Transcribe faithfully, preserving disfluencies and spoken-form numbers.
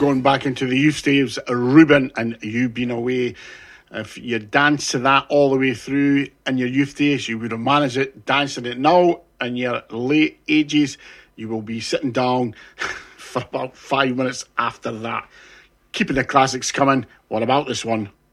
going back into the youth days, Ruben, and you been away. If you dance to that all the way through in your youth days, you would have managed it. Dancing it now in your late ages, you will be sitting down for about five minutes after that. Keeping the classics coming. What about this one?